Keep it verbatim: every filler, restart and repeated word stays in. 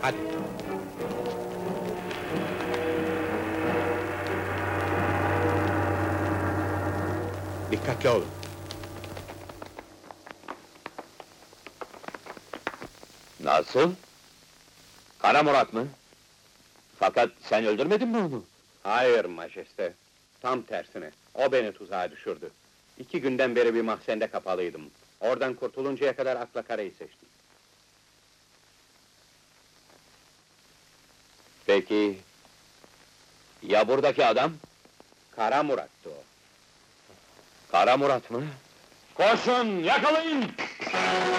Hadi. Dikkatli olun. Nasıl? Kara Murat mı? Fakat sen öldürmedin mi onu? Hayır majeste. Tam tersine. O beni tuzağa düşürdü. İki günden beri bir mahzende kapalıydım. Oradan kurtuluncaya kadar akla karayı seçtim. Peki... Ya buradaki adam? Kara Murat'tı o. Kara Murat mı? Koşun, yakalayın!